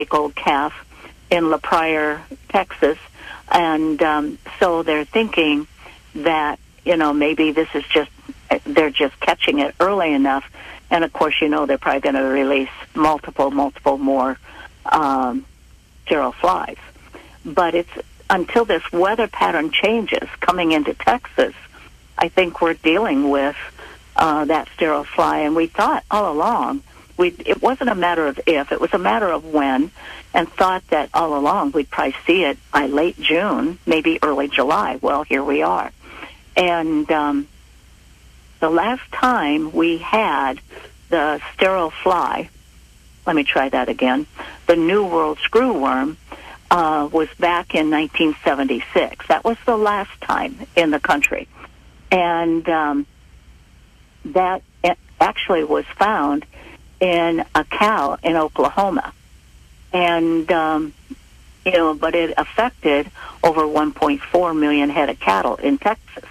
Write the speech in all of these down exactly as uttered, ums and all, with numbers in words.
old calf in La Pryor, Texas, and um, so they're thinking that, you know, maybe this is just, they're just catching it early enough, and of course, you know, they're probably going to release multiple, multiple more um, sterile flies. But it's until this weather pattern changes coming into Texas, I think we're dealing with uh, that sterile fly, and we thought all along, we it wasn't a matter of if, it was a matter of when, and thought that all along we'd probably see it by late June, maybe early July. Well, here we are. And um, the last time we had the sterile fly, let me try that again, the New World screwworm, uh, was back in nineteen seventy-six. That was the last time in the country. And um, that actually was found in a cow in Oklahoma. And, um, you know, but it affected over one point four million head of cattle in Texas.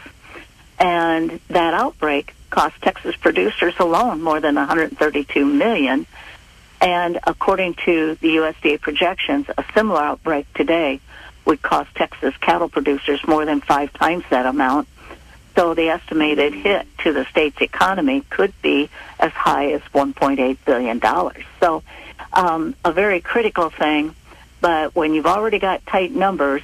And that outbreak cost Texas producers alone more than one hundred thirty-two million dollars. And according to the U S D A projections, a similar outbreak today would cost Texas cattle producers more than five times that amount. So the estimated hit to the state's economy could be as high as one point eight billion dollars. So um, a very critical thing, but when you've already got tight numbers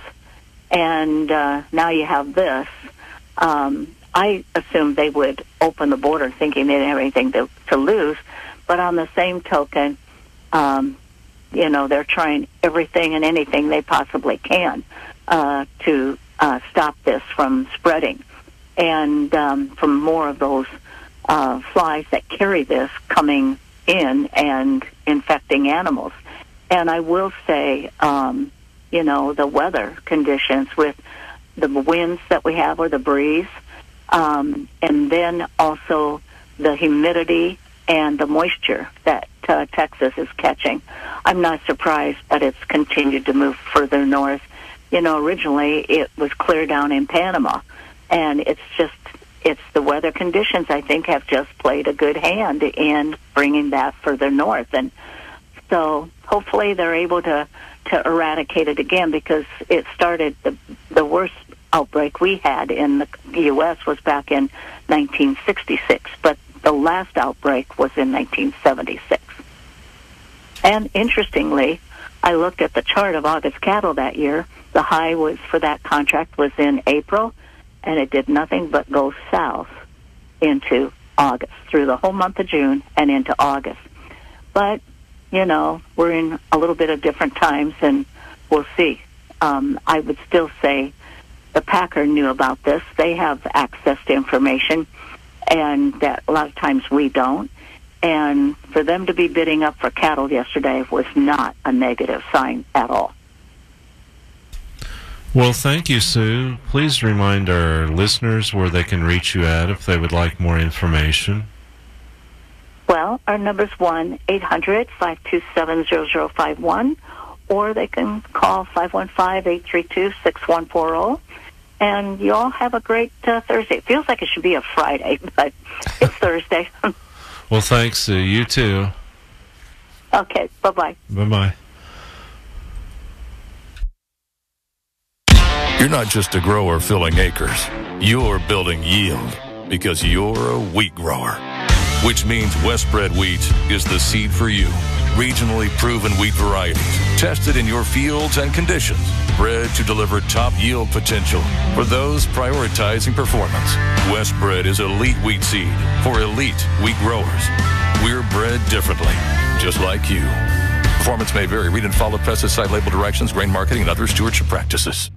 and uh, now you have this, um, I assumed they would open the border thinking they didn't have anything to, to lose. But on the same token, um, you know, they're trying everything and anything they possibly can uh, to uh, stop this from spreading. And um, from more of those uh, flies that carry this coming in and infecting animals. And I will say, um, you know, the weather conditions with the winds that we have or the breeze, um, and then also the humidity and the moisture that uh, Texas is catching. I'm not surprised that it's continued to move further north. You know, originally it was clear down in Panama. And it's just, it's the weather conditions, I think, have just played a good hand in bringing that further north. And so hopefully they're able to, to eradicate it again, because it started, the, the worst outbreak we had in the U S was back in nineteen sixty-six, but the last outbreak was in nineteen seventy-six. And interestingly, I looked at the chart of August cattle that year. The high was for that contract was in April, and it did nothing but go south into August, through the whole month of June and into August. But, you know, we're in a little bit of different times, and we'll see. Um, I would still say the Packer knew about this. They have access to information, and that a lot of times we don't. And for them to be bidding up for cattle yesterday was not a negative sign at all. Well, thank you, Sue. Please remind our listeners where they can reach you at if they would like more information. Well, our number's one eight hundred five two seven zero zero five one, or they can call five one five eight three two six one four zero. And you all have a great uh, Thursday. It feels like it should be a Friday, but it's Thursday. Well, thanks, Sue. You too. Okay, bye-bye. Bye-bye. You're not just a grower filling acres. You're building yield because you're a wheat grower, which means Westbred wheat is the seed for you. Regionally proven wheat varieties, tested in your fields and conditions, bred to deliver top yield potential for those prioritizing performance. Westbred is elite wheat seed for elite wheat growers. We're bred differently, just like you. Performance may vary. Read and follow pesticide label directions, grain marketing, and other stewardship practices.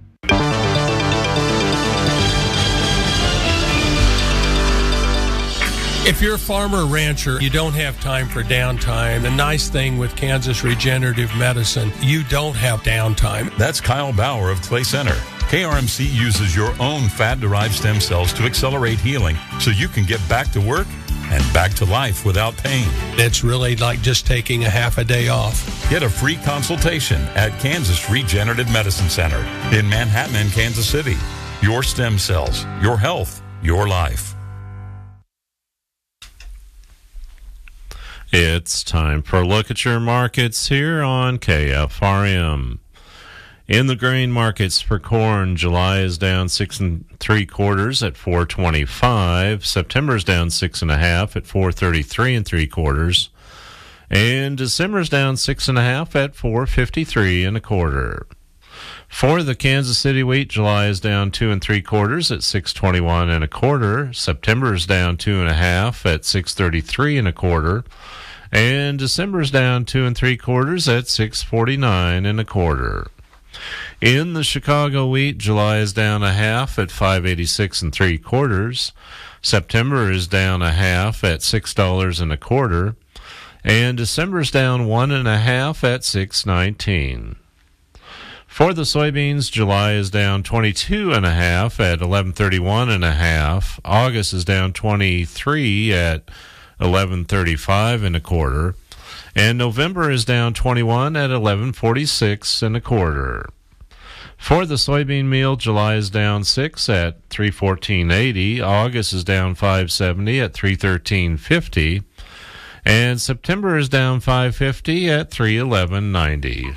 If you're a farmer or rancher, you don't have time for downtime. The nice thing with Kansas Regenerative Medicine, you don't have downtime. That's Kyle Bauer of Clay Center. K R M C uses your own fat-derived stem cells to accelerate healing so you can get back to work and back to life without pain. It's really like just taking a half a day off. Get a free consultation at Kansas Regenerative Medicine Center in Manhattan and Kansas City. Your stem cells, your health, your life. It's time for a look at your markets here on K F R M. In the grain markets for corn, July is down six and three quarters at four twenty-five. September is down six and a half at four thirty-three and three quarters, and December is down six and a half at four fifty-three and a quarter. For the Kansas City wheat, July is down two and three quarters at six twenty-one and a quarter. September is down two and a half at six thirty-three and a quarter, and December is down two and three quarters at six forty-nine and a quarter. In the Chicago wheat, July is down a half at five eighty-six and three quarters. September is down a half at six dollars and a quarter, and December is down one and a half at six nineteen. For the soybeans, July is down twenty-two and a half at eleven thirty-one and a half. August is down twenty-three at eleven thirty-five and a quarter, and November is down twenty-one at eleven forty-six and a quarter. For the soybean meal, July is down six at three fourteen eighty. August is down five seventy at three thirteen fifty, and September is down five fifty at three eleven ninety.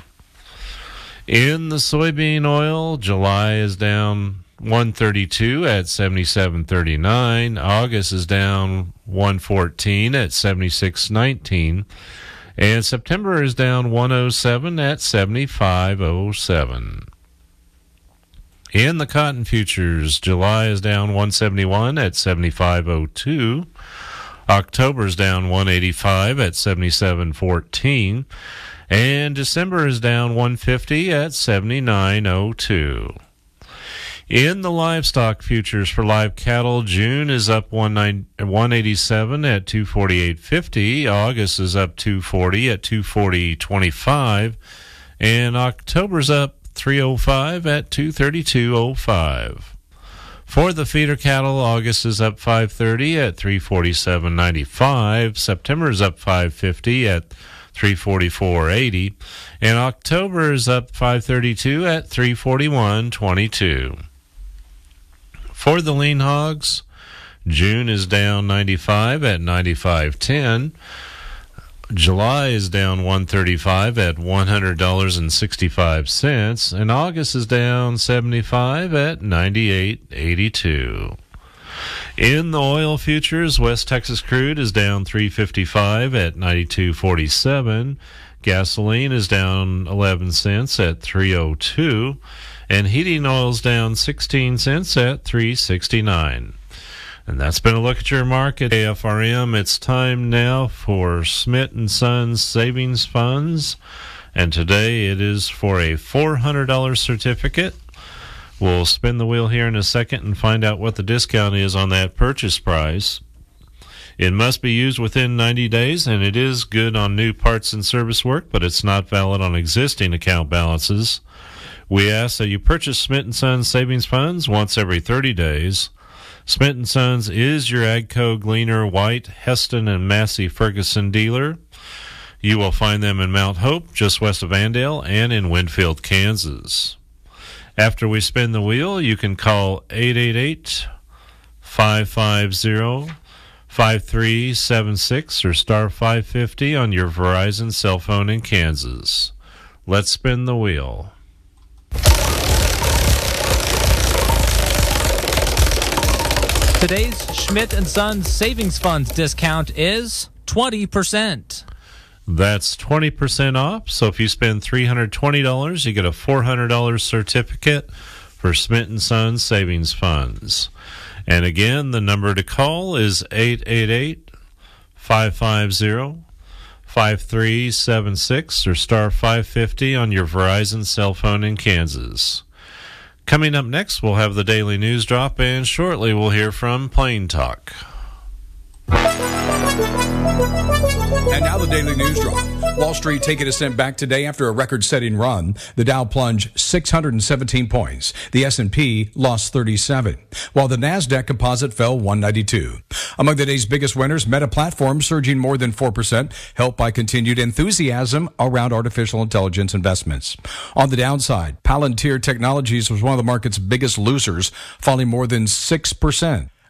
In the soybean oil, July is down one thirty-two at seventy-seven thirty-nine. August is down one fourteen at seventy-six nineteen, and September is down one oh seven at seventy-five oh seven. In the cotton futures, July is down one seventy-one at seventy-five oh two. October is down one eighty-five at seventy-seven fourteen. And December is down one fifty at seventy-nine oh two. In the livestock futures for live cattle, June is up one eighty-seven at two forty-eight fifty. August is up two forty at two forty twenty-five. And October's up three oh five at two thirty-two oh five. For the feeder cattle, August is up five thirty at three forty-seven ninety-five. September is up five fifty at three forty-four eighty, and October is up five thirty-two at three forty-one twenty-two. For the lean hogs, June is down ninety-five at ninety-five ten. July is down one thirty-five at one hundred dollars and sixty-five cents, and August is down seventy-five at ninety-eight eighty-two. In the oil futures, West Texas crude is down three fifty-five at ninety-two forty-seven. Gasoline is down eleven cents at three oh two, and heating oil is down sixteen cents at three sixty-nine. And that's been a look at your market. A F R M, it's time now for Smith and Sons Savings Funds, and today it is for a four hundred dollars certificate. We'll spin the wheel here in a second and find out what the discount is on that purchase price. It must be used within ninety days, and it is good on new parts and service work, but it's not valid on existing account balances. We ask that you purchase Smith and Sons Savings Funds once every thirty days. Smith and Sons is your Agco, Gleaner, White, Heston, and Massey Ferguson dealer. You will find them in Mount Hope, just west of Andale, and in Winfield, Kansas. After we spin the wheel, you can call eight eight eight, five five zero, five three seven six or star five fifty on your Verizon cell phone in Kansas. Let's spin the wheel. Today's Schmidt and Sons Savings Funds discount is twenty percent. That's twenty percent off. So if you spend three hundred twenty dollars, you get a four hundred dollars certificate for Smith and Sons Savings Funds. And again, the number to call is eight eight eight, five five zero, five three seven six or star five fifty on your Verizon cell phone in Kansas. Coming up next, we'll have the Daily News Drop, and shortly we'll hear from Plain Talk. And now the Daily News Drop. Wall Street taking a step back today after a record-setting run. The Dow plunged six hundred seventeen points. The S and P lost thirty-seven, while the NASDAQ composite fell one ninety-two. Among the day's biggest winners, Meta Platforms surging more than four percent, helped by continued enthusiasm around artificial intelligence investments. On the downside, Palantir Technologies was one of the market's biggest losers, falling more than six percent.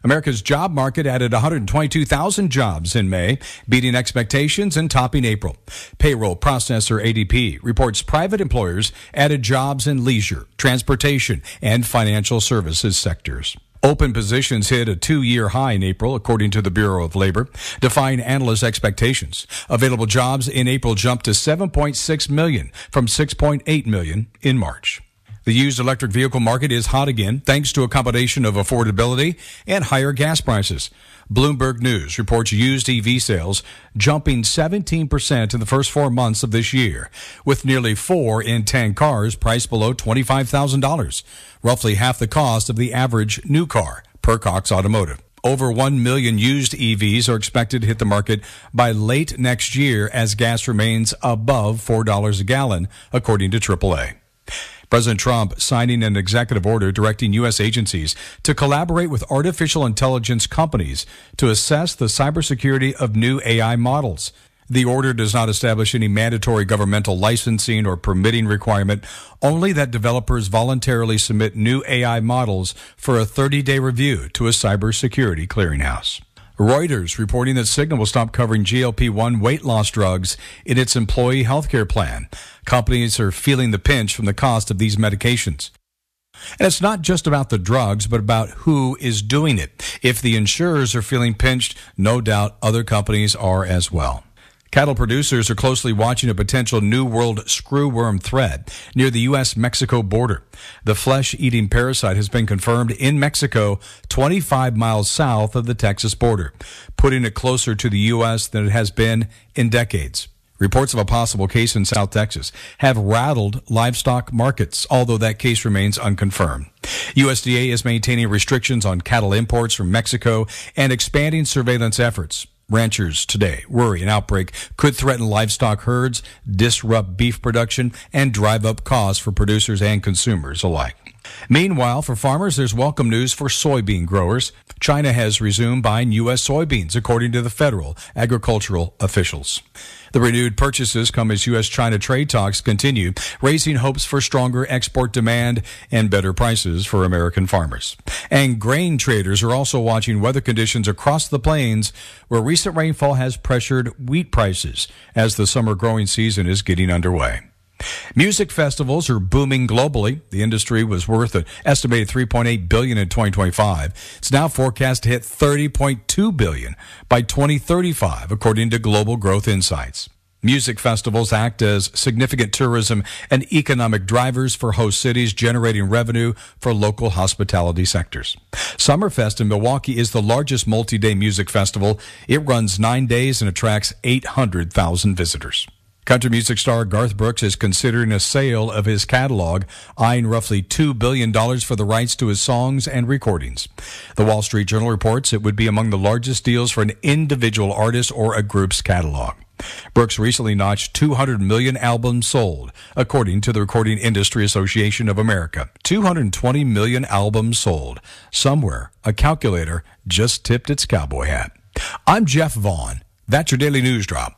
America's job market added one hundred twenty-two thousand jobs in May, beating expectations and topping April. Payroll processor A D P reports private employers added jobs in leisure, transportation, and financial services sectors. Open positions hit a two-year high in April, according to the Bureau of Labor, defying analyst expectations. Available jobs in April jumped to seven point six million from six point eight million in March. The used electric vehicle market is hot again, thanks to a combination of affordability and higher gas prices. Bloomberg News reports used E V sales jumping seventeen percent in the first four months of this year, with nearly four in ten cars priced below twenty-five thousand dollars, roughly half the cost of the average new car, per Cox Automotive. Over one million used E Vs are expected to hit the market by late next year as gas remains above four dollars a gallon, according to triple A. President Trump signing an executive order directing U S agencies to collaborate with artificial intelligence companies to assess the cybersecurity of new A I models. The order does not establish any mandatory governmental licensing or permitting requirement, only that developers voluntarily submit new A I models for a thirty-day review to a cybersecurity clearinghouse. Reuters reporting that Cigna will stop covering G L P one weight loss drugs in its employee health care plan. Companies are feeling the pinch from the cost of these medications. And it's not just about the drugs, but about who is doing it. If the insurers are feeling pinched, no doubt other companies are as well. Cattle producers are closely watching a potential New World screwworm threat near the U S Mexico border. The flesh-eating parasite has been confirmed in Mexico, twenty-five miles south of the Texas border, putting it closer to the U S than it has been in decades. Reports of a possible case in South Texas have rattled livestock markets, although that case remains unconfirmed. U S D A is maintaining restrictions on cattle imports from Mexico and expanding surveillance efforts. Ranchers today worry an outbreak could threaten livestock herds, disrupt beef production, and drive up costs for producers and consumers alike. Meanwhile, for farmers, there's welcome news for soybean growers. China has resumed buying U S soybeans, according to the federal agricultural officials. The renewed purchases come as U S China trade talks continue, raising hopes for stronger export demand and better prices for American farmers. And grain traders are also watching weather conditions across the plains, where recent rainfall has pressured wheat prices as the summer growing season is getting underway. Music festivals are booming globally. The industry was worth an estimated three point eight billion dollars in twenty twenty-five. It's now forecast to hit thirty point two billion dollars by twenty thirty-five, according to Global Growth Insights. Music festivals act as significant tourism and economic drivers for host cities, generating revenue for local hospitality sectors. Summerfest in Milwaukee is the largest multi-day music festival. It runs nine days and attracts eight hundred thousand visitors. Country music star Garth Brooks is considering a sale of his catalog, eyeing roughly two billion dollars for the rights to his songs and recordings. The Wall Street Journal reports it would be among the largest deals for an individual artist or a group's catalog. Brooks recently notched two hundred million albums sold, according to the Recording Industry Association of America. two hundred twenty million albums sold. Somewhere, a calculator just tipped its cowboy hat. I'm Jeff Vaughn. That's your Daily News Drop.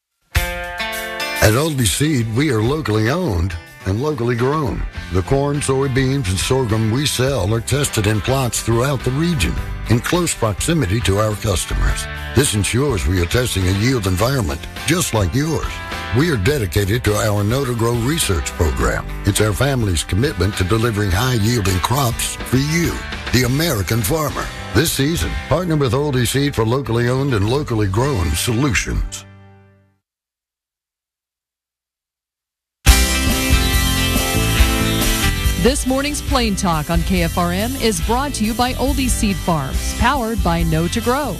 At Oldie Seed, we are locally owned and locally grown. The corn, soybeans, and sorghum we sell are tested in plots throughout the region in close proximity to our customers. This ensures we are testing a yield environment just like yours. We are dedicated to our Know to Grow research program. It's our family's commitment to delivering high-yielding crops for you, the American farmer. This season, partner with Oldie Seed for locally owned and locally grown solutions. This morning's Plain Talk on K F R M is brought to you by Oldie Seed Farms, powered by Know to Grow.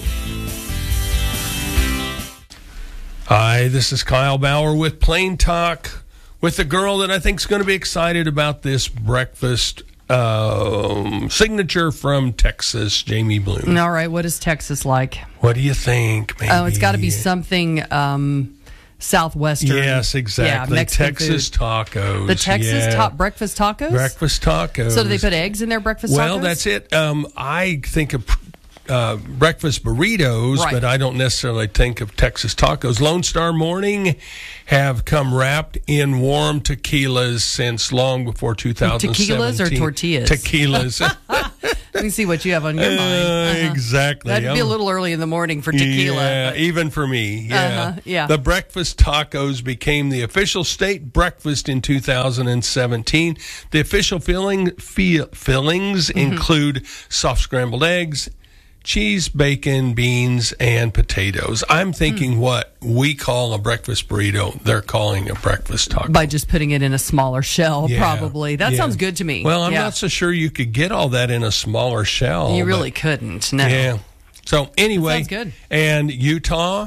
Hi, this is Kyle Bauer with Plain Talk, with the girl that I think is going to be excited about this breakfast um, signature from Texas, Jamie Bloom. All right, what is Texas like? What do you think, maybe? Oh, it's got to be something um, southwestern. Yes, exactly. Yeah, Texas food. tacos. The Texas yeah. ta- breakfast tacos? Breakfast tacos. So do they put eggs in their breakfast well, tacos? Well, that's it. Um, I think of uh, breakfast burritos, right. but I don't necessarily think of Texas tacos. Lone Star Morning have come wrapped in warm tequilas since long before two thousand seventeen. Tequilas or tortillas? Tequilas. Let me see what you have on your mind. Uh-huh. Exactly. That'd be a little early in the morning for tequila. Yeah, but- even for me. Yeah. Uh-huh, yeah. The breakfast tacos became the official state breakfast in two thousand seventeen. The official filling, fi- fillings Mm-hmm. include soft scrambled eggs, cheese, bacon, beans, and potatoes. I'm thinking Mm. what we call a breakfast burrito, they're calling a breakfast taco. By just putting it in a smaller shell, Yeah, probably. That yeah. sounds good to me. Well, I'm Yeah. not so sure you could get all that in a smaller shell. You really but- couldn't. No. Yeah. So anyway, sounds good. And Utah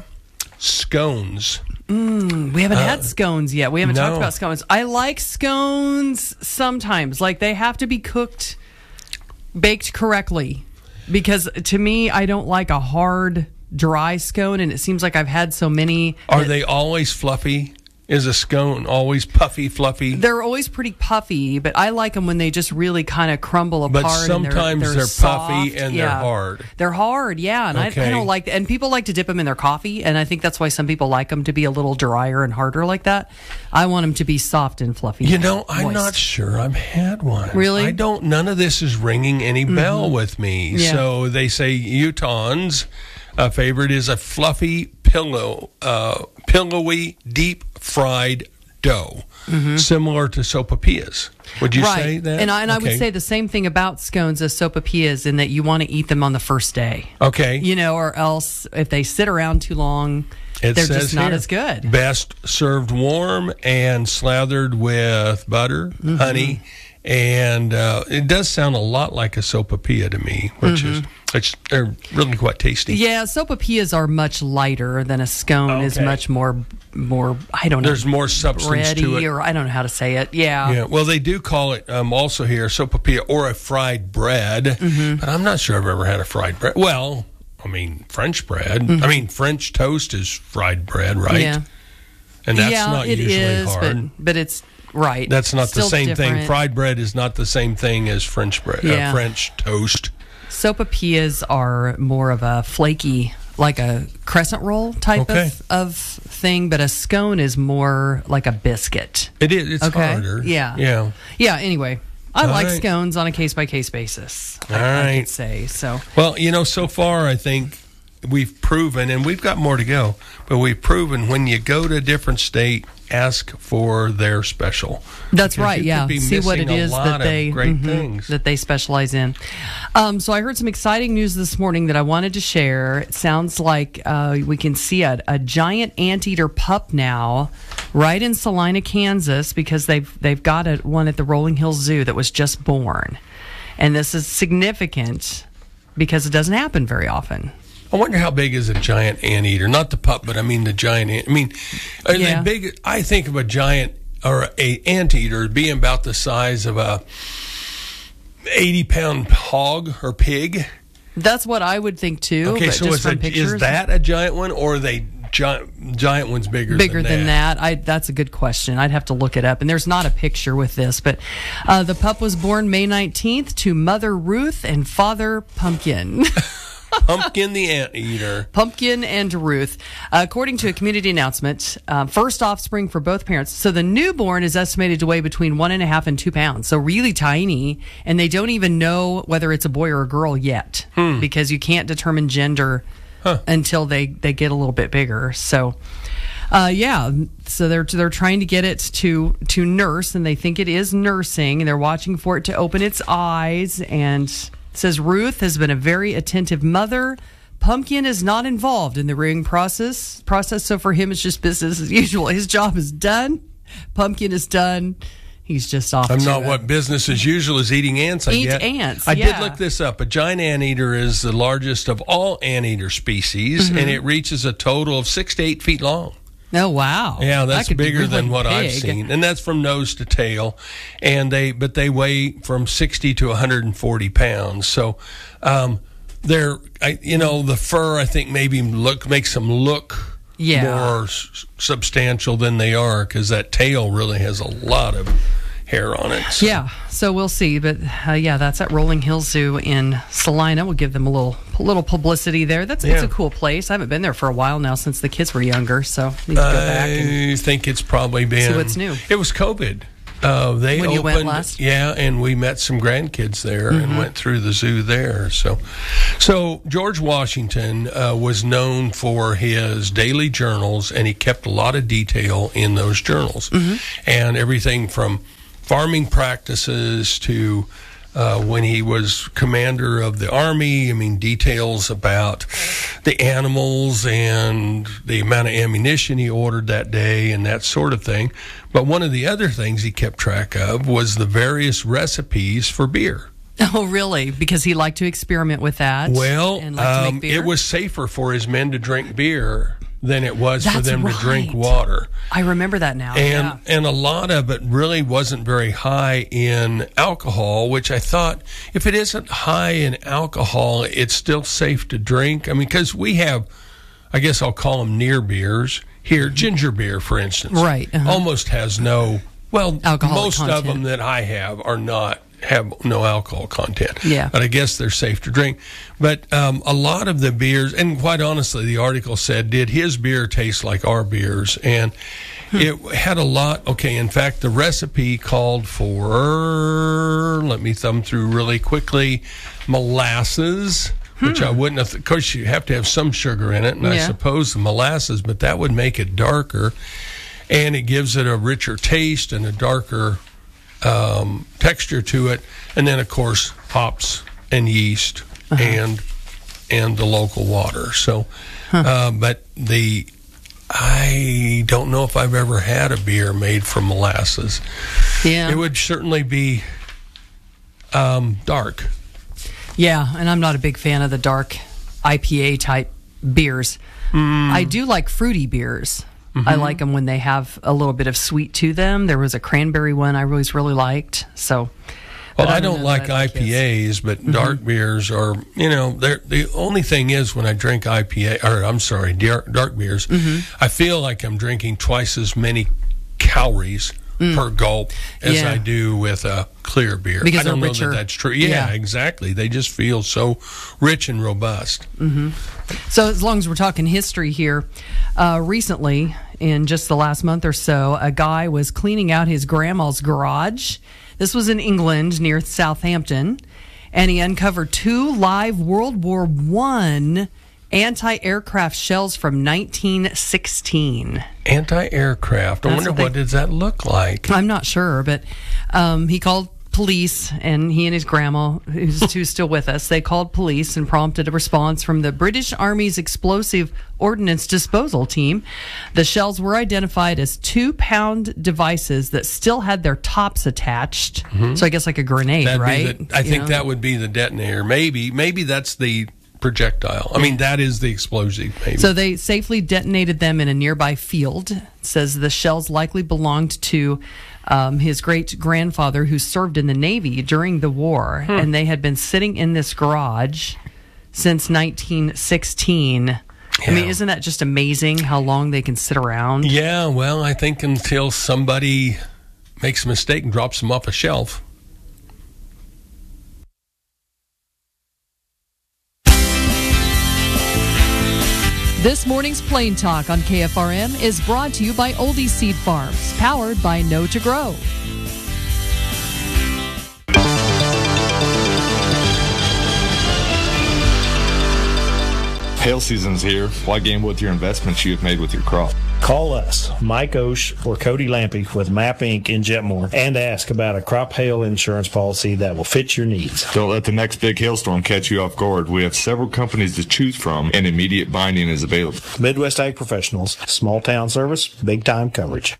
scones. Mm, we haven't had scones yet. We haven't Uh, no. talked about scones. I like scones sometimes. Like they have to be cooked, baked correctly. Because to me, I don't like a hard, dry scone, and it seems like I've had so many. Are that- they always fluffy? Is a scone always puffy, fluffy? They're always pretty puffy, but I like them when they just really kind of crumble apart. But and sometimes they're, they're, they're soft. puffy and they're Yeah. hard. They're hard, yeah, and I, I Okay. don't like. And people like to dip them in their coffee, and I think that's why some people like them to be a little drier and harder like that. I want them to be soft and fluffy. You know, I'm moist. not sure I've had one. Really? I don't. None of this is ringing any bell with me. Yeah. So they say Utahns' uh, favorite is a fluffy pillow, uh, pillowy, deep fried dough, similar to sopapillas. Would you right. say that? And I, and I would Okay. say the same thing about scones as sopapillas in that you want to eat them on the first day. Okay. You know, or else if they sit around too long, It they're says just not here, as good. Best served warm and slathered with butter, Mm-hmm. honey, and uh, it does sound a lot like a sopapilla to me, which is which they're really quite tasty. Mm-hmm. Yeah, sopapillas are much lighter than a scone is Okay. much more more I don't know. There's more substance to bready, it. or I don't know how to say it. Yeah. Yeah, well, they do call it um, also here sopapilla or a fried bread, Mm-hmm. but I'm not sure I've ever had a fried bread. Well, I mean French bread. I mean French toast is fried bread, right? Mm-hmm. Yeah. And that's yeah, not it usually is, hard. but but it's right. That's not Still the same thing. different. Fried bread is not the same thing as French bread. Yeah. Uh, French toast. Sopapillas are more of a flaky, like a crescent roll type Okay. of, of thing, but a scone is more like a biscuit. It is. It's Okay. harder. Yeah. Yeah. Yeah. Anyway, I All like right. scones on a case by case basis. All I, I right. could say so. Well, you know, so far I think we've proven, and we've got more to go, but we've proven when you go to a different state, ask for their special. That's Because right. you could Yeah. be See what it missing a is lot that of they great mhm, things. that they specialize in. Um, so I heard some exciting news this morning that I wanted to share. It sounds like uh, we can see a, a giant anteater pup now, right in Salina, Kansas, because they've they've got a, one at the Rolling Hills Zoo that was just born, and this is significant because it doesn't happen very often. I wonder how big is a giant anteater? Not the pup, but I mean the giant ant. I mean, are Yeah. they big? I think of a giant or a anteater as being about the size of a eighty pound hog or pig. That's what I would think too. Okay, but so just is, from that, pictures. is that a giant one, or are they giant? Giant one's bigger. Bigger than, than that. I, that's a good question. I'd have to look it up. And there's not a picture with this, but uh, the pup was born May nineteenth to Mother Ruth and Father Pumpkin. Pumpkin the anteater. Pumpkin and Ruth. Uh, according to a community announcement, um, first offspring for both parents. So the newborn is estimated to weigh between one and a half and two pounds. So really tiny. And they don't even know whether it's a boy or a girl yet Hmm. because you can't determine gender Huh. until they, they get a little bit bigger. So, uh, yeah, so they're they're trying to get it to to nurse, and they think it is nursing, and they're watching for it to open its eyes. And it says Ruth has been a very attentive mother. Pumpkin is not involved in the rearing process. Process. So for him, it's just business as usual. His job is done. Pumpkin is done. He's just off. I'm to not it. what business as usual is eating ants. I Eat get. ants, I yeah. did look this up. A giant anteater is the largest of all anteater species, Mm-hmm. and it reaches a total of six to eight feet long. Oh wow! Yeah, That that's could be bigger really than what I've big. seen, and that's from nose to tail. And they, but they weigh from sixty to one hundred forty pounds. So, um, they're, I, you know, the fur I think maybe look makes them look Yeah. more s- substantial than they are because that tail really has a lot of hair on it. So. Yeah, so we'll see. But uh, yeah, that's at Rolling Hills Zoo in Salina. We'll give them a little a little publicity there. That's it's Yeah. a cool place. I haven't been there for a while now since the kids were younger, so need to go back. And, I think it's probably been. See what's new. It was COVID. Uh, they When you opened, went last? yeah, and we met some grandkids there Mm-hmm. and went through the zoo there. So, so George Washington uh, was known for his daily journals, and he kept a lot of detail in those journals, Mm-hmm. and everything from farming practices to uh, when he was commander of the army. I mean, details about the animals and the amount of ammunition he ordered that day and that sort of thing. But one of the other things he kept track of was the various recipes for beer. Oh, really? Because he liked to experiment with that. Well, and liked to um, make beer? it was safer for his men to drink beer than it was for That's them right. to drink water. I remember that now. And yeah. and a lot of it really wasn't very high in alcohol, which I thought if it isn't high in alcohol, it's still safe to drink. I mean, because we have, I guess I'll call them near beers here. Ginger beer, for instance, Right, uh-huh. almost has no. Well, Alcoholic most of content. them that I have are not have no alcohol content. Yeah. But I guess they're safe to drink. But um, a lot of the beers, and quite honestly, the article said, did his beer taste like our beers? And it had a lot. Okay, in fact, the recipe called for, let me thumb through really quickly, molasses, which I wouldn't have, of course, you have to have some sugar in it, and I Yeah. suppose the molasses, but that would make it darker. And it gives it a richer taste and a darker um, texture to it. And then, of course, hops and yeast Uh-huh. and and the local water. So, uh, but the I don't know if I've ever had a beer made from molasses. Yeah. It would certainly be um, dark. Yeah, and I'm not a big fan of the dark I P A type beers. I do like fruity beers. I like them when they have a little bit of sweet to them. There was a cranberry one I always really liked. So, Well, but I other don't than like that, I I guess- P As, but dark beers are, you know, they're, the only thing is when I drink I P A, or I'm sorry, dark, dark beers, I feel like I'm drinking twice as many calories per gulp as Yeah. I do with a clear beer. Because I don't they're know richer. that that's true. Yeah, Yeah. exactly. They just feel so rich and robust. So as long as we're talking history here, uh, recently, in just the last month or so, a guy was cleaning out his grandma's garage. This was in England near Southampton, and he uncovered two live World War One anti-aircraft shells from nineteen sixteen. Anti-aircraft. I That's wonder what they- what does that look like? I'm not sure, but um, he called police, and he and his grandma, who's, who's still with us, they called police and prompted a response from the British Army's Explosive Ordnance Disposal Team. The shells were identified as two-pound devices that still had their tops attached. So I guess like a grenade, That'd be right? the- I You think know? that would be the detonator. Maybe, maybe that's the projectile. I mean, that is the explosive. Maybe. So they safely detonated them in a nearby field. It says the shells likely belonged to um, his great grandfather who served in the Navy during the war, Hmm. and they had been sitting in this garage since nineteen sixteen. I mean, Yeah. isn't that just amazing how long they can sit around? Yeah, well, I think until somebody makes a mistake and drops them off a shelf. This morning's Plain Talk on K F R M is brought to you by Oldie Seed Farms, powered by Know to Grow. Hail season's here. Why gamble with your investments you have made with your crop? Call us, Mike Osh or Cody Lampy with Map Incorporated in Jetmore, and ask about a crop hail insurance policy that will fit your needs. Don't let the next big hailstorm catch you off guard. We have several companies to choose from, and immediate binding is available. Midwest Ag Professionals, small town service, big time coverage.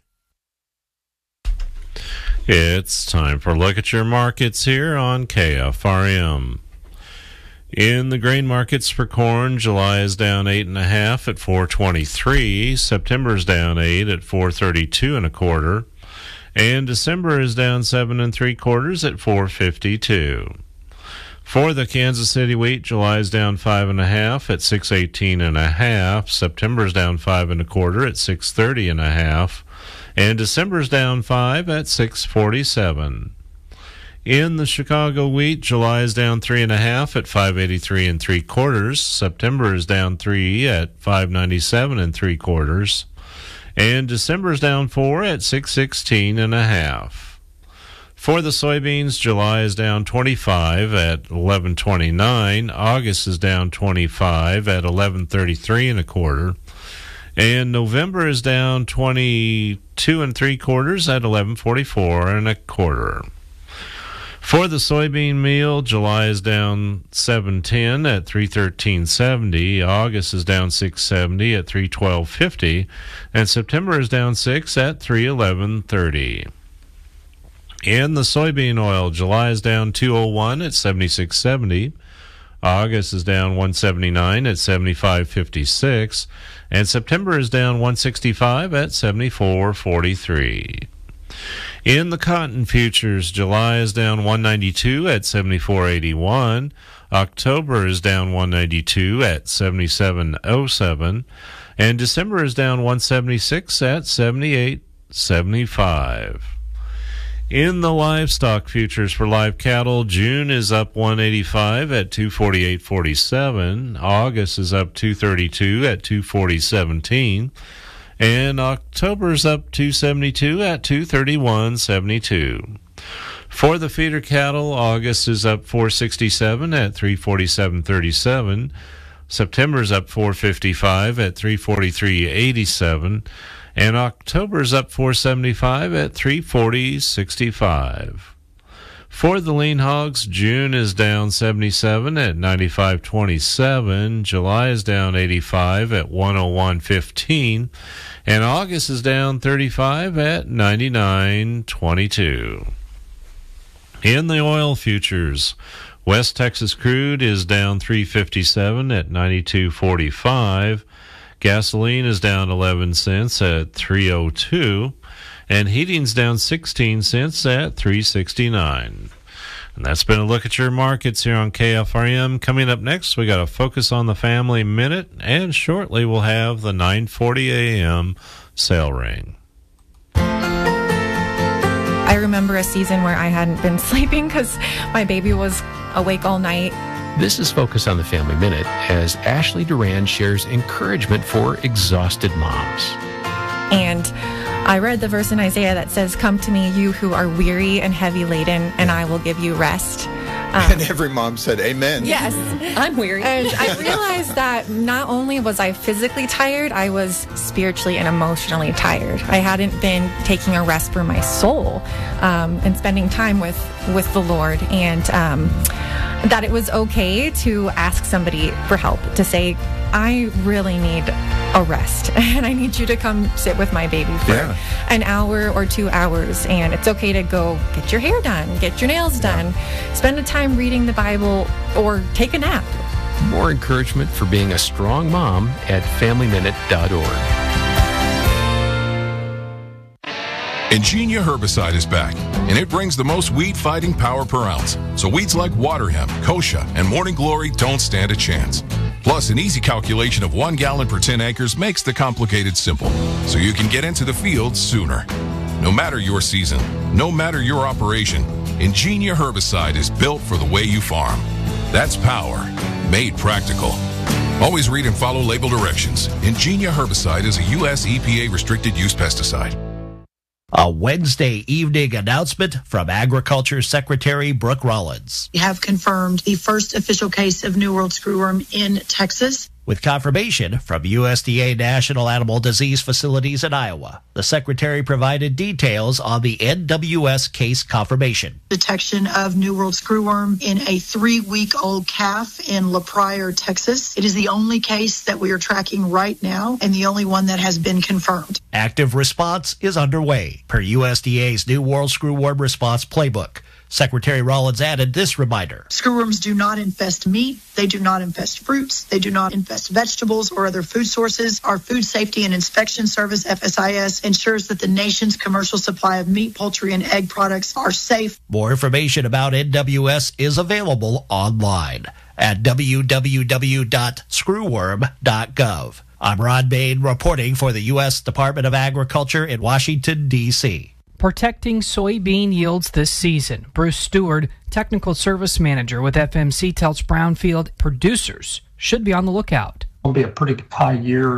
It's time for a look at your markets here on K F R M. In the grain markets for corn, July is down eight and a half at four twenty-three. September is down eight at four thirty-two and a quarter, and December is down seven and three quarters at four fifty-two. For the Kansas City wheat, July is down five and a half at six eighteen and a half. September is down five and a quarter at six thirty and a half, and December is down five at six forty-seven. In the Chicago wheat, July is down three and a half at five eighty-three and three quarters. September is down three at five ninety-seven and three quarters, and December is down four at six sixteen and a half. For the soybeans, July is down twenty-five at eleven twenty-nine. August is down twenty-five at eleven thirty-three and a quarter. And November is down twenty-two and three quarters at eleven forty-four and a quarter. For the soybean meal, July is down seven ten at three thirteen seventy. August is down six seventy at three twelve fifty, and September is down six at three eleven thirty. In the soybean oil, July is down two oh one at seventy-six seventy. August is down one seventy-nine at seventy-five fifty-six, and September is down one sixty-five at seventy-four forty-three. In the cotton futures, July is down one ninety-two at seventy-four eighty-one. October is down one ninety-two at seventy-seven oh seven, and December is down one seventy-six at seventy-eight seventy-five. In the livestock futures for live cattle, June is up one eighty-five at two forty-eight forty-seven. August is up two thirty-two at two forty seventeen. And October's up two seventy-two at two thirty-one seventy-two. For the feeder cattle, August is up four sixty-seven at three forty-seven thirty-seven. September's up four fifty-five at three forty-three eighty-seven. And October's up four seventy-five at three forty sixty-five. For the lean hogs, June is down seventy-seven at ninety-five twenty-seven. July is down eighty-five at one oh one fifteen. And August is down thirty-five at ninety-nine twenty-two. In the oil futures, West Texas crude is down three fifty-seven at ninety-two forty-five. Gasoline is down eleven cents at three oh two, and heating's down sixteen cents at three sixty-nine. And that's been a look at your markets here on K F R M. Coming up next, we got a Focus on the Family Minute, and shortly we'll have the nine forty a.m. sale ring. I remember a season where I hadn't been sleeping because my baby was awake all night. This is Focus on the Family Minute as Ashley Duran shares encouragement for exhausted moms. And I read the verse in Isaiah that says, "Come to me, you who are weary and heavy laden, and I will give you rest." Um, and every mom said, amen. Yes, I'm weary. And I realized that not only was I physically tired, I was spiritually and emotionally tired. I hadn't been taking a rest for my soul um, and spending time with, with the Lord. And um, that it was okay to ask somebody for help, to say, I really need a rest and I need you to come sit with my baby for yeah. an hour or two hours. And it's okay to go get your hair done, get your nails done, yeah. spend a time reading the Bible, or take a nap. More encouragement for being a strong mom at family minute dot org. Ingenia herbicide is back, and it brings the most weed-fighting power per ounce. So weeds like water hemp, kochia, and morning glory don't stand a chance. Plus, an easy calculation of one gallon per ten acres makes the complicated simple, so you can get into the field sooner. No matter your season, no matter your operation, Ingenia herbicide is built for the way you farm. That's power, made practical. Always read and follow label directions. Ingenia herbicide is a U S E P A restricted use pesticide. A Wednesday evening announcement from Agriculture Secretary Brooke Rollins. We have confirmed the first official case of New World Screwworm in Texas. With confirmation from U S D A National Animal Disease Facilities in Iowa, the Secretary provided details on the N W S case confirmation. Detection of New World Screwworm in a three-week-old calf in La Pryor, Texas. It is the only case that we are tracking right now and the only one that has been confirmed. Active response is underway per U S D A's New World Screwworm Response Playbook. Secretary Rollins added this reminder. Screwworms do not infest meat. They do not infest fruits. They do not infest vegetables or other food sources. Our Food Safety and Inspection Service, F S I S, ensures that the nation's commercial supply of meat, poultry, and egg products are safe. More information about N W S is available online at w w w dot screwworm dot gov. I'm Ron Bain reporting for the U S Department of Agriculture in Washington, D C Protecting soybean yields this season. Bruce Stewart, Technical Service Manager with F M C, tells Brownfield producers should be on the lookout. It'll be a pretty high year.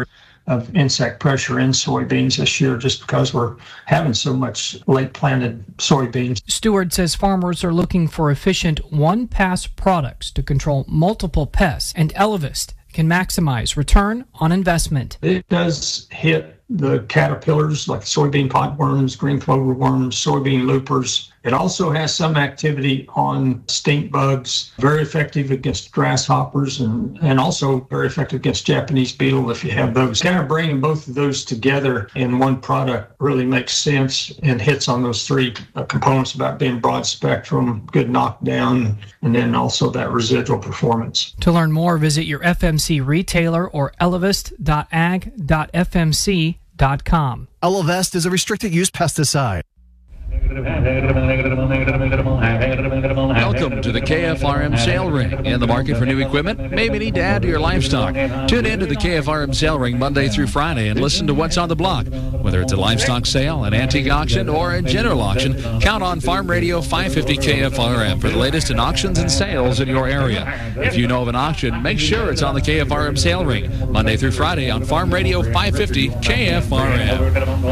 of insect pressure in soybeans this year just because we're having so much late planted soybeans. Stewart says farmers are looking for efficient one-pass products to control multiple pests, and Elevest can maximize return on investment. It does hit the caterpillars like soybean podworms, green clover worms, soybean loopers. It also has some activity on stink bugs, very effective against grasshoppers, and, and also very effective against Japanese beetle if you have those. Kind of bringing both of those together in one product really makes sense and hits on those three uh, components about being broad spectrum, good knockdown, and then also that residual performance. To learn more, visit your F M C retailer or elevest dot ag dot f m c dot com. Elevest is a restricted use pesticide. Welcome to the K F R M Sale Ring. In the market for new equipment? Maybe need to add to your livestock. Tune in to the K F R M Sale Ring Monday through Friday and listen to what's on the block. Whether it's a livestock sale, an antique auction, or a general auction, count on Farm Radio five fifty K F R M for the latest in auctions and sales in your area. If you know of an auction, make sure it's on the K F R M Sale Ring Monday through Friday on Farm Radio five fifty K F R M.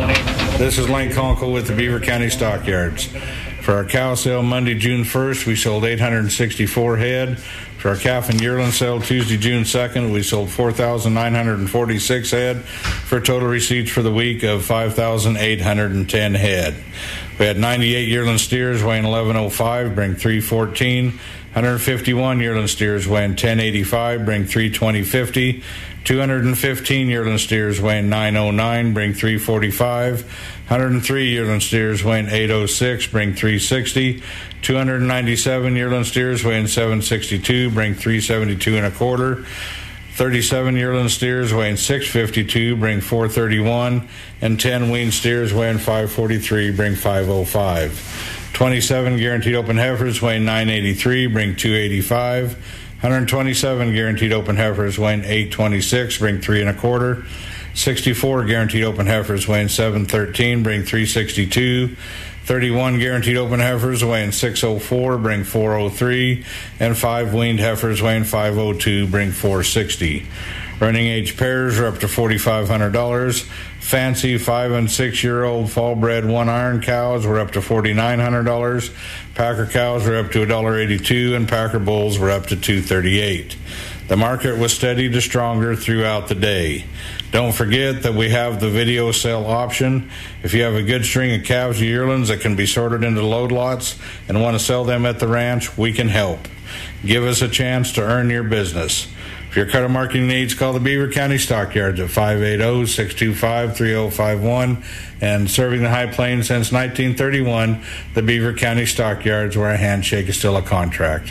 This is Lane Conkle with the Beaver County Stockyards. For our cow sale Monday, June first, we sold eight hundred sixty-four head. For our calf and yearling sale Tuesday, June second, we sold four thousand nine hundred forty-six head for total receipts for the week of five thousand eight hundred ten head. We had ninety-eight yearling steers weighing eleven oh five, bring three fourteen. one hundred fifty-one yearling steers weighing ten eighty-five, bring three twenty fifty. two hundred fifteen yearling steers weighing nine oh nine, bring three forty-five. one hundred three yearling steers weighing eight oh six, bring three sixty. two hundred ninety-seven yearling steers weighing seven sixty-two, bring three seventy-two and a quarter. thirty-seven yearling steers weighing six fifty-two, bring four thirty-one, and ten weaned steers weighing five forty-three, bring five oh five. twenty-seven guaranteed open heifers weighing nine eighty-three, bring two eighty-five. one hundred twenty-seven guaranteed open heifers weighing eight twenty-six, bring three and a quarter. sixty-four guaranteed open heifers weighing seven thirteen, bring three sixty-two. thirty-one guaranteed open heifers weighing six oh four, bring four oh three, and five weaned heifers weighing five oh two, bring four sixty. Running age pairs are up to forty-five hundred dollars. Fancy five and six year old fall bred one iron cows were up to forty-nine hundred dollars. Packer cows were up to one dollar eighty-two, and Packer bulls were up to two thirty-eight. The market was steady to stronger throughout the day. Don't forget that we have the video sale option. If you have a good string of calves or yearlings that can be sorted into load lots and want to sell them at the ranch, we can help. Give us a chance to earn your business. For your cutter marketing needs, call the Beaver County Stockyards at five eight zero, six two five, three zero five one. And serving the High Plains since nineteen thirty-one, the Beaver County Stockyards, where a handshake is still a contract.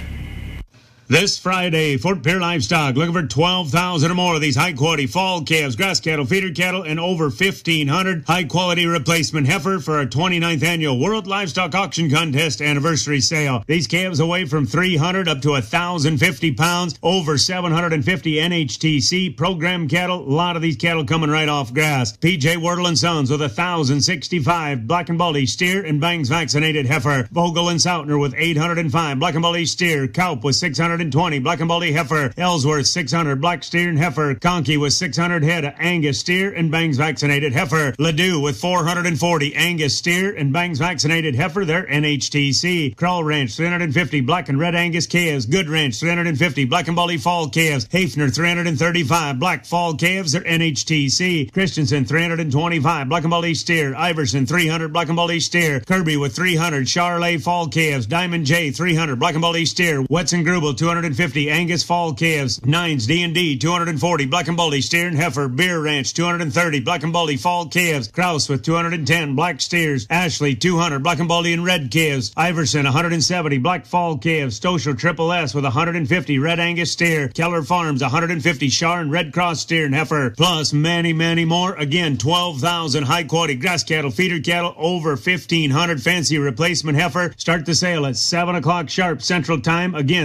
This Friday, Fort Pierre Livestock looking for twelve thousand or more of these high-quality fall calves, grass cattle, feeder cattle, and over fifteen hundred high-quality replacement heifer for our twenty-ninth annual World Livestock Auction Contest anniversary sale. These calves weigh from three hundred up to one thousand fifty pounds, over seven hundred fifty N H T C program cattle. A lot of these cattle coming right off grass. P J Wardle and Sons with one thousand sixty-five Black and Baldy steer and bangs vaccinated heifer. Vogel and Sautner with eight hundred five Black and Baldy steer. Kaup with six hundred twenty Black and Baldy heifer. Ellsworth six hundred Black steer and heifer. Conkey with six hundred head of Angus steer and bangs vaccinated heifer. Ladue with four hundred forty Angus steer and bangs vaccinated heifer. They're N H T C. Kroll Ranch three hundred fifty Black and Red Angus calves. Good Ranch three hundred fifty Black and Baldy fall calves. Hafner three hundred thirty-five Black fall calves. They're N H T C. Christensen three hundred twenty-five Black and Baldy steer. Iverson three hundred Black and Baldy steer. Kirby with three hundred Charolais fall calves. Diamond J three hundred Black and Baldy steer. Wetson Grubel two hundred fifty Angus fall calves. Nines D and D two hundred forty Black and Baldy steer and heifer. Beer Ranch two hundred thirty Black and Baldy fall calves. Kraus with two hundred ten Black steers. Ashley two hundred Black and Baldy and red calves. Iverson one hundred seventy Black fall calves. Stoschel Triple S with one hundred fifty Red Angus steer. Keller Farms one hundred fifty Char and Red Cross steer and heifer. Plus many, many more. Again, twelve thousand high quality grass cattle, feeder cattle, over fifteen hundred fancy replacement heifer. Start the sale at seven o'clock sharp Central Time. Again, seven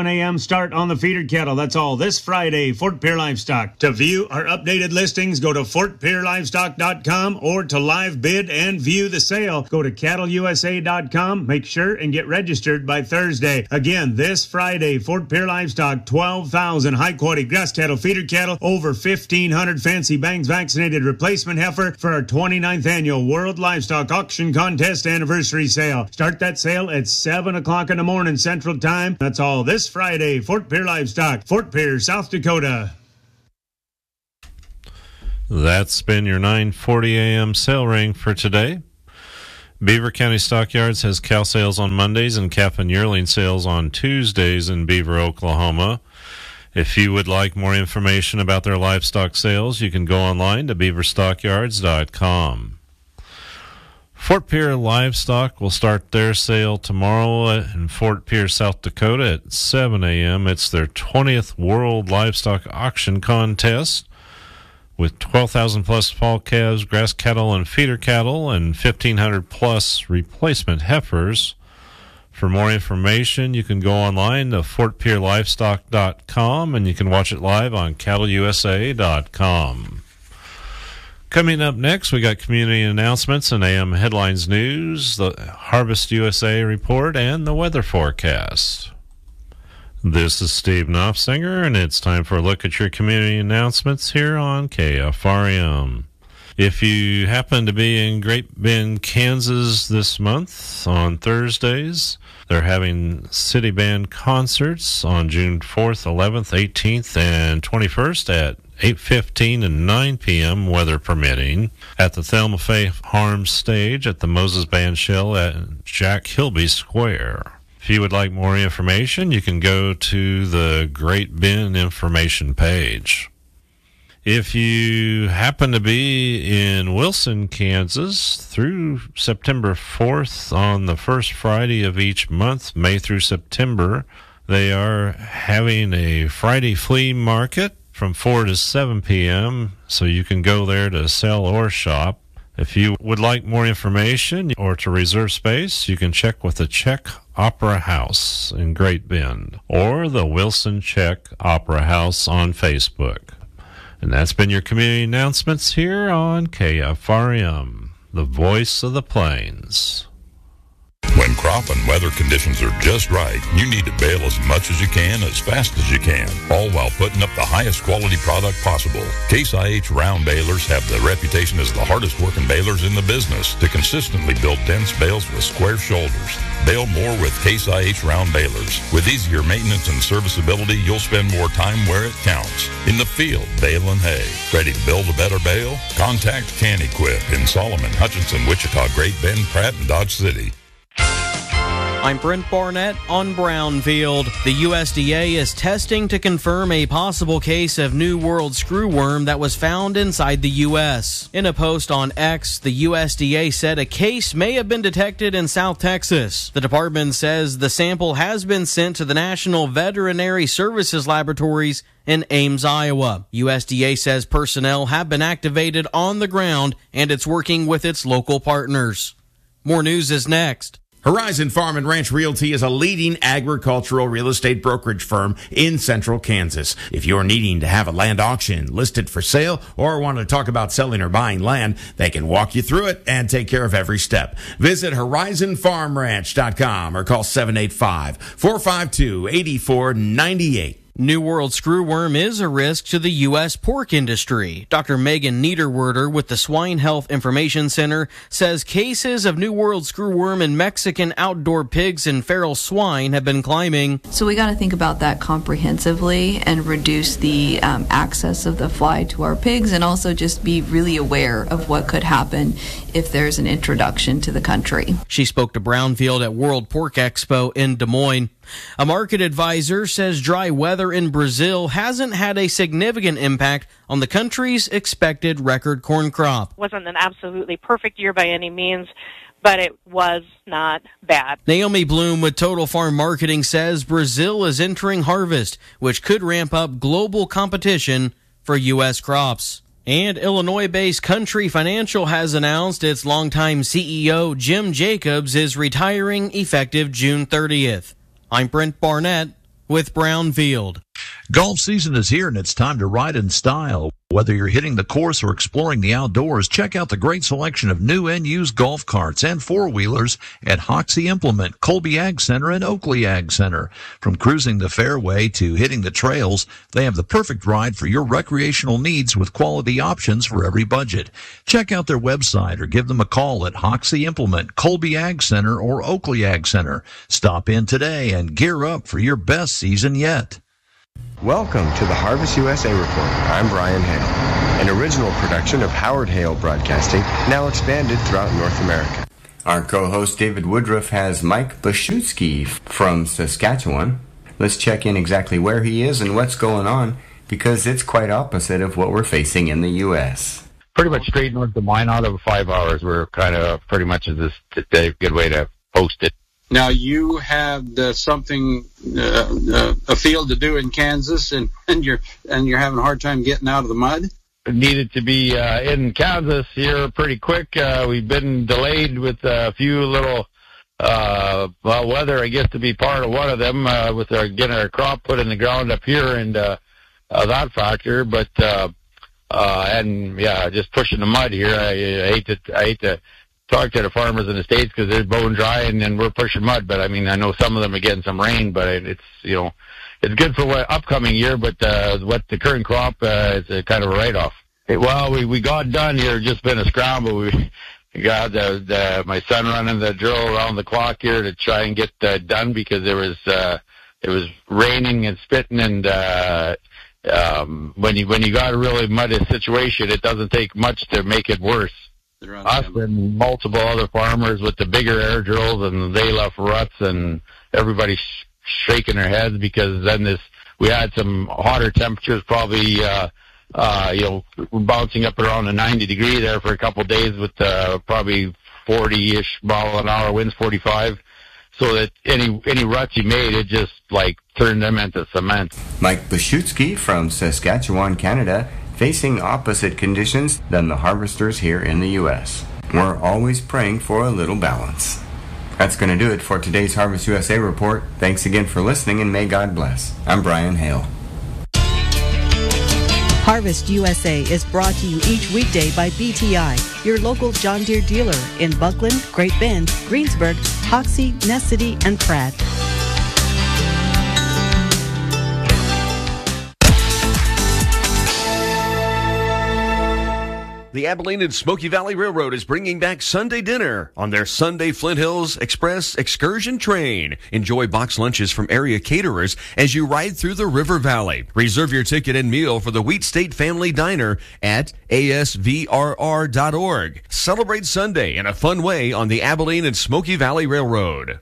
a.m. start on the feeder cattle. That's all this Friday, Fort Pierre Livestock. To view our updated listings, go to fort pierre livestock dot com, or to live bid and view the sale, go to cattle u s a dot com. Make sure and get registered by Thursday. Again, this Friday, Fort Pierre Livestock, twelve thousand high-quality grass cattle, feeder cattle, over fifteen hundred fancy bangs vaccinated replacement heifer for our twenty-ninth annual World Livestock Auction Contest Anniversary Sale. Start that sale at seven o'clock in the morning Central Time. That's all this Friday, Fort Pierre Livestock, Fort Pierre, South Dakota. That's been your nine forty a.m. sale ring for today. Beaver County Stockyards has cow sales on Mondays and calf and yearling sales on Tuesdays in Beaver, Oklahoma. If you would like more information about their livestock sales, you can go online to beaver stockyards dot com. Fort Pierre Livestock will start their sale tomorrow in Fort Pierre, South Dakota at seven a.m. It's their twentieth World Livestock Auction Contest with twelve thousand plus fall calves, grass cattle, and feeder cattle, and fifteen hundred plus replacement heifers. For more information, you can go online to fort pierre livestock dot com, and you can watch it live on cattle u s a dot com. Coming up next, we got community announcements and A M Headlines News, the Harvest U S A report, and the weather forecast. This is Steve Knopfsinger, and it's time for a look at your community announcements here on K F R M. If you happen to be in Great Bend, Kansas this month on Thursdays, they're having city band concerts on June fourth, eleventh, eighteenth, and twenty-first at eight fifteen and nine p.m., weather permitting, at the Thelma Faye Harms stage at the Moses Band Shell at Jack Hilby Square. If you would like more information, you can go to the Great Bend information page. If you happen to be in Wilson, Kansas, through September fourth on the first Friday of each month, May through September, they are having a Friday flea market from four to seven p.m., so you can go there to sell or shop. If you would like more information or to reserve space, you can check with the Czech Opera House in Great Bend or the Wilson Czech Opera House on Facebook. And that's been your community announcements here on K F R M, the voice of the plains. When crop and weather conditions are just right, you need to bale as much as you can, as fast as you can, all while putting up the highest quality product possible. Case I H round balers have the reputation as the hardest working balers in the business to consistently build dense bales with square shoulders. Bale more with Case I H round balers. With easier maintenance and serviceability, you'll spend more time where it counts. In the field, baling hay. Ready to build a better bale? Contact Can Equip in Solomon, Hutchinson, Wichita, Great Bend, Pratt, and Dodge City. I'm Brent Barnett on Brownfield. The U S D A is testing to confirm a possible case of New World screwworm that was found inside the U S. In a post on X, the U S D A said a case may have been detected in South Texas. The department says the sample has been sent to the National Veterinary Services Laboratories in Ames, Iowa. U S D A says personnel have been activated on the ground and it's working with its local partners. More news is next. Horizon Farm and Ranch Realty is a leading agricultural real estate brokerage firm in central Kansas. If you're needing to have a land auction listed for sale or want to talk about selling or buying land, they can walk you through it and take care of every step. Visit horizon farm ranch dot com or call seven eight five, four five two, eight four nine eight. New World screwworm is a risk to the U S pork industry. Doctor Megan Niederwerder with the Swine Health Information Center says cases of New World screwworm in Mexican outdoor pigs and feral swine have been climbing. So we got to think about that comprehensively and reduce the um, access of the fly to our pigs, and also just be really aware of what could happen if there's an introduction to the country. She spoke to Brownfield at World Pork Expo in Des Moines. A market advisor says dry weather in Brazil hasn't had a significant impact on the country's expected record corn crop. It wasn't an absolutely perfect year by any means, but it was not bad. Naomi Bloom with Total Farm Marketing says Brazil is entering harvest, which could ramp up global competition for U S crops. And Illinois-based Country Financial has announced its longtime C E O, Jim Jacobs, is retiring effective June thirtieth. I'm Brent Barnett with Brownfield. Golf season is here and it's time to ride in style. Whether you're hitting the course or exploring the outdoors, check out the great selection of new and used golf carts and four-wheelers at Hoxie Implement, Colby Ag Center, and Oakley Ag Center. From cruising the fairway to hitting the trails, they have the perfect ride for your recreational needs with quality options for every budget. Check out their website or give them a call at Hoxie Implement, Colby Ag Center, or Oakley Ag Center. Stop in today and gear up for your best season yet. Welcome to the Harvest U S A Report. I'm Brian Hale, an original production of Howard Hale Broadcasting, now expanded throughout North America. Our co-host David Woodruff has Mike Bashutski from Saskatchewan. Let's check in exactly where he is and what's going on, because it's quite opposite of what we're facing in the U S. Pretty much straight north of mine out of five hours. We're kind of pretty much as this a good way to post it. Now, you had uh, something, uh, uh, a field to do in Kansas, and, and you're and you're having a hard time getting out of the mud? It needed to be uh, in Kansas here pretty quick. Uh, we've been delayed with a few little, uh, well, weather, I guess, to be part of one of them, uh, with our, getting our crop put in the ground up here and uh, uh, that factor. But, uh, uh, and, yeah, just pushing the mud here. I, I hate to, I hate to talk to the farmers in the States because they're bone dry and, and we're pushing mud. But I mean, I know some of them are getting some rain, but it's, you know, it's good for what upcoming year, but, uh, what the current crop, uh, is a kind of a write-off. Hey, well, we, we got done here, just been a scramble. We, we got the, the, my son running the drill around the clock here to try and get, uh, done because there was, uh, it was raining and spitting and, uh, um, when you, when you got a really muddy situation, it doesn't take much to make it worse. Us and multiple other farmers with the bigger air drills, and they left ruts, and everybody's sh- shaking their heads because then this we had some hotter temperatures, probably uh, uh, you know bouncing up around the ninety degree there for a couple of days with uh, probably forty-ish mile an hour winds, forty-five. So that any any ruts you made, it just like turned them into cement. Mike Bashutski from Saskatchewan, Canada, facing opposite conditions than the harvesters here in the U S. We're always praying for a little balance. That's going to do it for today's Harvest U S A Report. Thanks again for listening, and may God bless. I'm Brian Hale. Harvest U S A is brought to you each weekday by B T I, your local John Deere dealer in Buckland, Great Bend, Greensburg, Hoxie, Ness City, and Pratt. The Abilene and Smoky Valley Railroad is bringing back Sunday dinner on their Sunday Flint Hills Express excursion train. Enjoy box lunches from area caterers as you ride through the River Valley. Reserve your ticket and meal for the Wheat State Family Diner at A S V R R dot org. Celebrate Sunday in a fun way on the Abilene and Smoky Valley Railroad.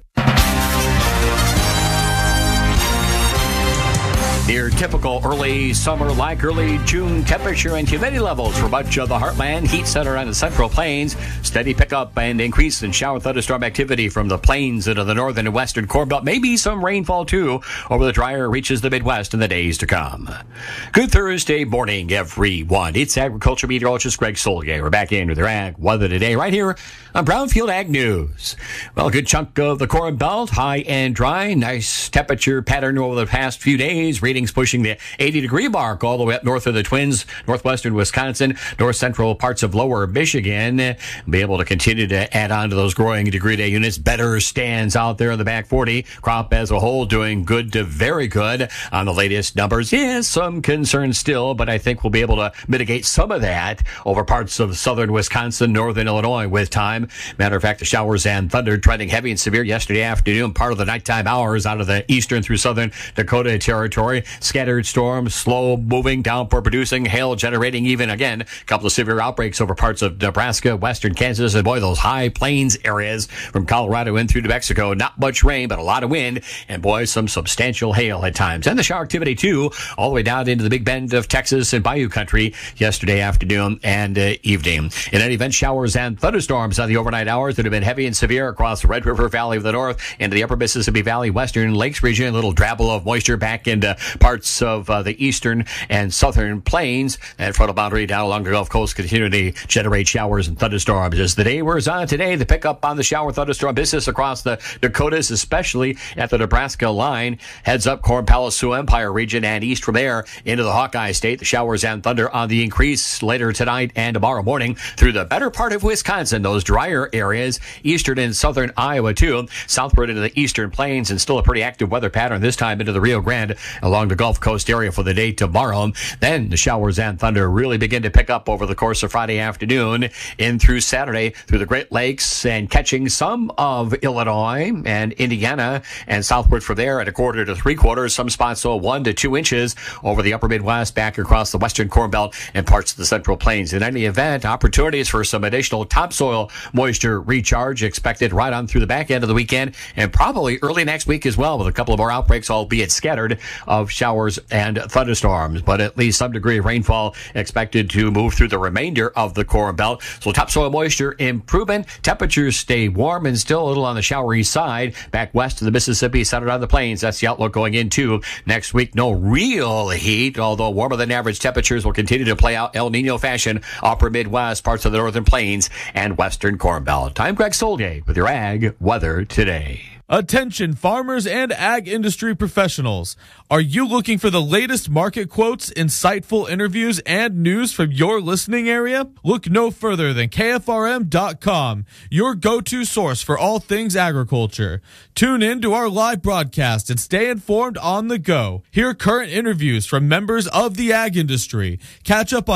Near typical early summer like early June temperature and humidity levels for much of the heartland, heat center on the central plains, steady pickup and increase in shower thunderstorm activity from the plains into the northern and western Corn Belt. Maybe some rainfall too over the drier reaches the Midwest in the days to come. Good Thursday morning, everyone. It's agriculture meteorologist Greg Solgay. We're back into their ag weather today right here on Brownfield Ag News. Well, a good chunk of the Corn Belt, high and dry, nice temperature pattern over the past few days. Readings pushing the eighty degree mark all the way up north of the Twins, northwestern Wisconsin, north central parts of lower Michigan. Be able to continue to add on to those growing degree day units. Better stands out there in the back forty. Crop as a whole doing good to very good on the latest numbers. Is some concern still, but I think we'll be able to mitigate some of that over parts of southern Wisconsin, northern Illinois with time. Matter of fact, the showers and thunder trending heavy and severe yesterday afternoon, part of the nighttime hours out of the eastern through southern Dakota territory. Scattered storms, slow moving, downpour producing, hail generating even again. A couple of severe outbreaks over parts of Nebraska, western Kansas, and boy, those high plains areas from Colorado in through New Mexico. Not much rain, but a lot of wind, and boy, some substantial hail at times. And the shower activity too, all the way down into the Big Bend of Texas and Bayou country yesterday afternoon and uh, evening. In any event, showers and thunderstorms on the overnight hours that have been heavy and severe across the Red River Valley of the North into the upper Mississippi Valley, western Lakes region. A little drabble of moisture back into parts of uh, the eastern and southern plains. And frontal boundary down along the Gulf Coast continue to generate showers and thunderstorms. As the day wears on today, the pickup on the shower thunderstorm business across the Dakotas, especially at the Nebraska line, heads up Corn Palo Empire region and east from there into the Hawkeye State. The showers and thunder on the increase later tonight and tomorrow morning through the better part of Wisconsin, those drier areas, eastern and southern Iowa too, southward into the eastern plains, and still a pretty active weather pattern this time into the Rio Grande along the Gulf Coast area for the day tomorrow. Then the showers and thunder really begin to pick up over the course of Friday afternoon in through Saturday through the Great Lakes and catching some of Illinois and Indiana and southward from there at a quarter to three quarters, some spots so one to two inches over the upper Midwest back across the western Corn Belt and parts of the Central Plains. In any event, opportunities for some additional topsoil moisture recharge expected right on through the back end of the weekend and probably early next week as well, with a couple of more outbreaks, albeit scattered, of showers and thunderstorms. But at least some degree of rainfall expected to move through the remainder of the Corn Belt. So topsoil moisture improvement. Temperatures stay warm and still a little on the showery side back west of the Mississippi, centered on the plains. That's the outlook going into next week. No real heat, although warmer than average temperatures will continue to play out El Nino fashion, upper Midwest, parts of the northern plains, and western Corn Belt. I'm Greg Solgate with your Ag Weather Today. Attention farmers and ag industry professionals. Are you looking for the latest market quotes, insightful interviews, and news from your listening area? Look no further than K F R M dot com, your go-to source for all things agriculture. Tune in to our live broadcast and stay informed on the go. Hear current interviews from members of the ag industry. Catch up on